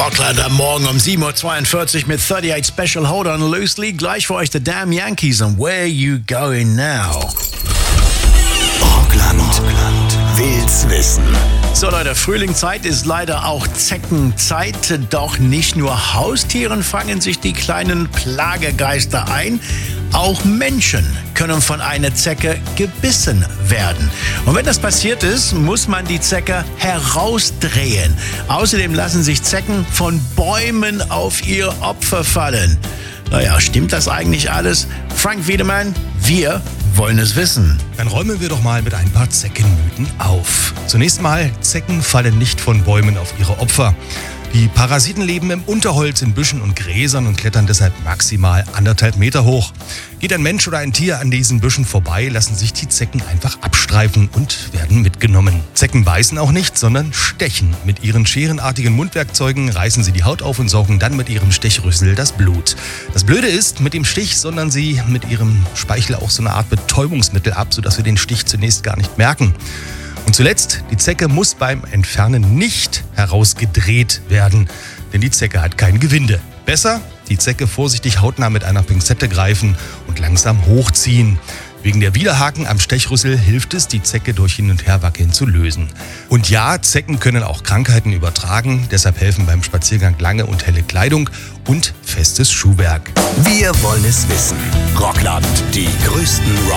Rockland am Morgen um 7.42 Uhr mit 38 Special Hold on Loosely. Gleich für euch The Damn Yankees und Where You Going Now. Rockland will's wissen. So Leute, Frühlingszeit ist leider auch Zeckenzeit. Doch nicht nur Haustieren fangen sich die kleinen Plagegeister ein. Auch Menschen können von einer Zecke gebissen werden. Und wenn das passiert ist, muss man die Zecke herausdrehen. Außerdem lassen sich Zecken von Bäumen auf ihr Opfer fallen. Naja, stimmt das eigentlich alles? Frank Wiedemann, wir wollen es wissen. Dann räumen wir doch mal mit ein paar Zeckenmythen auf. Zunächst mal, Zecken fallen nicht von Bäumen auf ihre Opfer. Die Parasiten leben im Unterholz, in Büschen und Gräsern und klettern deshalb maximal 1,5 Meter hoch. Geht ein Mensch oder ein Tier an diesen Büschen vorbei, lassen sich die Zecken einfach abstreifen und werden mitgenommen. Zecken beißen auch nicht, sondern stechen. Mit ihren scherenartigen Mundwerkzeugen reißen sie die Haut auf und saugen dann mit ihrem Stechrüssel das Blut. Das Blöde ist, mit dem Stich sondern sie mit ihrem Speichel auch so eine Art Betäubungsmittel ab, sodass wir den Stich zunächst gar nicht merken. Und zuletzt, die Zecke muss beim Entfernen nicht herausgedreht werden, denn die Zecke hat kein Gewinde. Besser, die Zecke vorsichtig hautnah mit einer Pinzette greifen und langsam hochziehen. Wegen der Widerhaken am Stechrüssel hilft es, die Zecke durch Hin- und Herwackeln zu lösen. Und ja, Zecken können auch Krankheiten übertragen, deshalb helfen beim Spaziergang lange und helle Kleidung und festes Schuhwerk. Wir wollen es wissen. Rockland, die größten